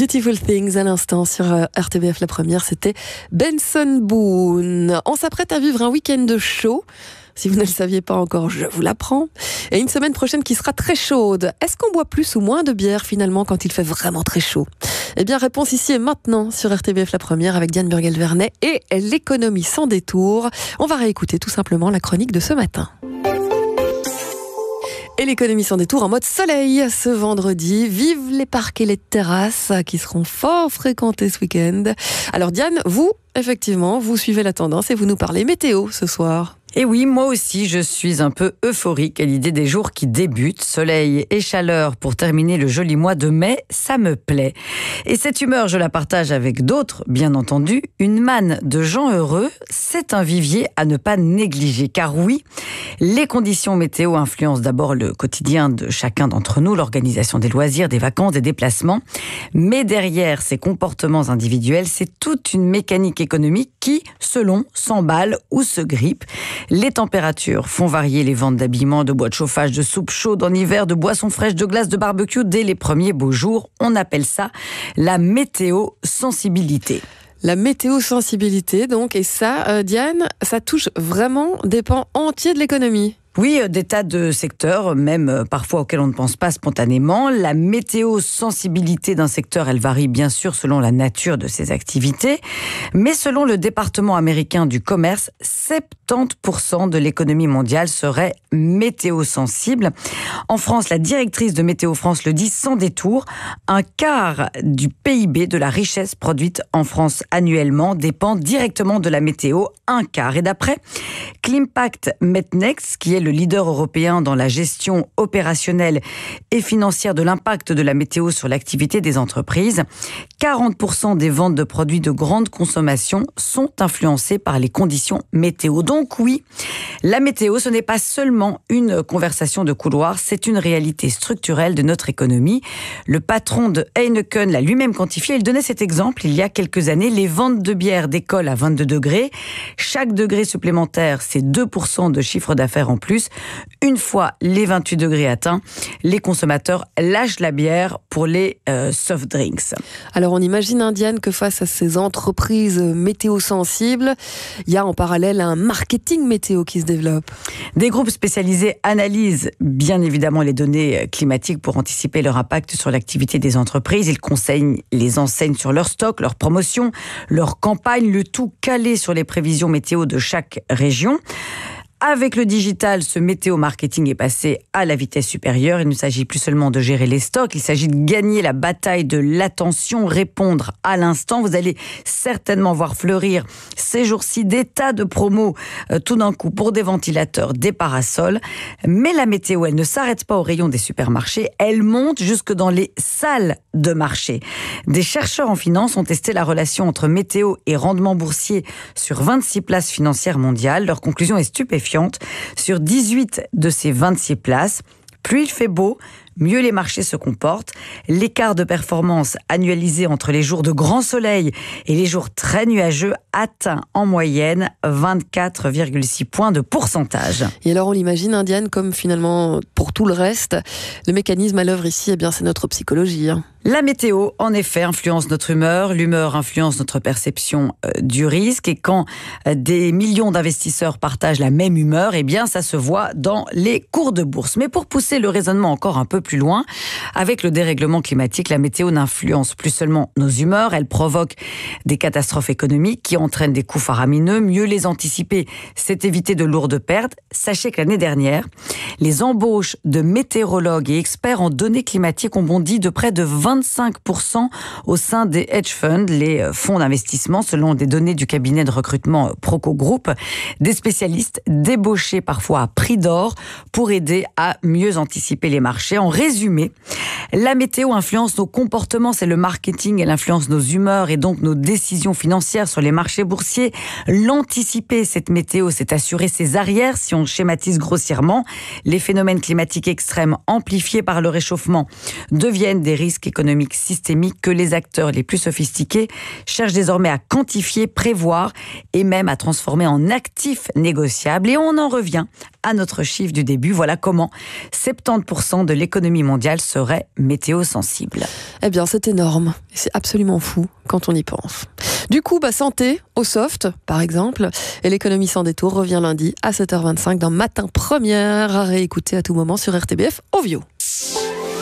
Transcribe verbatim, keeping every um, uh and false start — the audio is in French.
Beautiful Things à l'instant sur R T B F. La première, c'était Benson Boone. On s'apprête à vivre un week-end de chaud. Si vous ne le saviez pas encore, je vous l'apprends. Et une semaine prochaine qui sera très chaude. Est-ce qu'on boit plus ou moins de bière finalement quand il fait vraiment très chaud ? Eh bien, réponse ici et maintenant sur R T B F La première avec Diane Burgel-Vernet et l'économie sans détour. On va réécouter tout simplement la chronique de ce matin. Et l'économie sans détour en mode soleil ce vendredi. Vive les parcs et les terrasses qui seront fort fréquentés ce week-end. Alors Diane, vous, effectivement, vous suivez la tendance et vous nous parlez météo ce soir. Et oui, moi aussi, je suis un peu euphorique à l'idée des jours qui débutent. Soleil et chaleur pour terminer le joli mois de mai, ça me plaît. Et cette humeur, je la partage avec d'autres, bien entendu. Une manne de gens heureux, c'est un vivier à ne pas négliger. Car oui, les conditions météo influencent d'abord le quotidien de chacun d'entre nous, l'organisation des loisirs, des vacances, des déplacements. Mais derrière ces comportements individuels, c'est toute une mécanique économique qui, selon, s'emballe ou se grippe. Les températures font varier les ventes d'habillement, de bois de chauffage, de soupe chaude en hiver, de boissons fraîches, de glace, de barbecue dès les premiers beaux jours. On appelle ça la météo-sensibilité. La météo-sensibilité, donc, et ça, euh, Diane, ça touche vraiment des pans entiers de l'économie. Oui, des tas de secteurs, même parfois auxquels on ne pense pas spontanément. La météo-sensibilité d'un secteur, elle varie bien sûr selon la nature de ses activités. Mais selon le département américain du commerce, soixante-dix pour cent de l'économie mondiale serait météo-sensible. En France, la directrice de Météo France le dit sans détour, un quart du P I B, de la richesse produite en France annuellement, dépend directement de la météo, un quart. Et d'après Climpact Metnext, qui est le leader européen dans la gestion opérationnelle et financière de l'impact de la météo sur l'activité des entreprises, quarante pour cent des ventes de produits de grande consommation sont influencées par les conditions météo. Donc oui, la météo, ce n'est pas seulement une conversation de couloir, c'est une réalité structurelle de notre économie. Le patron de Heineken l'a lui-même quantifié. Il donnait cet exemple il y a quelques années. Les ventes de bière décollent à vingt-deux degrés. Chaque degré supplémentaire, c'est deux pour cent de chiffre d'affaires en plus. Une fois les vingt-huit degrés atteints, les consommateurs lâchent la bière pour les euh, soft drinks. Alors on imagine, hein, Diane, que face à ces entreprises météo-sensibles, il y a en parallèle un marketing météo qui se développe. Des groupes spécialisés analysent bien évidemment les données climatiques pour anticiper leur impact sur l'activité des entreprises. Ils conseillent les enseignes sur leur stock, leur promotion, leur campagne, le tout calé sur les prévisions météo de chaque région. Avec le digital, ce météo-marketing est passé à la vitesse supérieure. Il ne s'agit plus seulement de gérer les stocks, il s'agit de gagner la bataille de l'attention, répondre à l'instant. Vous allez certainement voir fleurir ces jours-ci des tas de promos euh, tout d'un coup pour des ventilateurs, des parasols. Mais la météo, elle ne s'arrête pas au rayon des supermarchés, elle monte jusque dans les salles de marché. Des chercheurs en finance ont testé la relation entre météo et rendement boursier sur vingt-six places financières mondiales. Leur conclusion est stupéfiante. Sur dix-huit de ces vingt-six places, plus il fait beau, mieux les marchés se comportent. L'écart de performance annualisé entre les jours de grand soleil et les jours très nuageux atteint en moyenne vingt-quatre virgule six points de pourcentage. Et alors on l'imagine, hein, Diane, comme finalement pour tout le reste, le mécanisme à l'œuvre ici, eh bien, c'est notre psychologie. Hein. La météo, en effet, influence notre humeur. L'humeur influence notre perception euh, du risque. Et quand euh, des millions d'investisseurs partagent la même humeur, eh bien, ça se voit dans les cours de bourse. Mais pour pousser le raisonnement encore un peu plus loin, avec le dérèglement climatique, la météo n'influence plus seulement nos humeurs, elle provoque des catastrophes économiques qui entraînent des coûts faramineux. Mieux les anticiper, c'est éviter de lourdes pertes. Sachez que l'année dernière, les embauches de météorologues et experts en données climatiques ont bondi de près de vingt-cinq pour cent au sein des hedge funds, les fonds d'investissement, selon des données du cabinet de recrutement Proco Group. Des spécialistes débauchés parfois à prix d'or pour aider à mieux anticiper les marchés. En résumé, la météo influence nos comportements, c'est le marketing, elle influence nos humeurs et donc nos décisions financières sur les marchés marchés boursiers. L'anticiper, cette météo, c'est assurer ses arrières, si on schématise grossièrement. Les phénomènes climatiques extrêmes amplifiés par le réchauffement deviennent des risques économiques systémiques que les acteurs les plus sophistiqués cherchent désormais à quantifier, prévoir et même à transformer en actifs négociables. Et on en revient à notre chiffre du début. Voilà comment soixante-dix pour cent de l'économie mondiale serait météo-sensible. Eh bien, c'est énorme. C'est absolument fou quand on y pense. Du coup, bah, santé au soft, par exemple. Et l'économie sans détour revient lundi à sept heures vingt-cinq dans Matin Première, à réécouter à tout moment sur R T B F Ovio.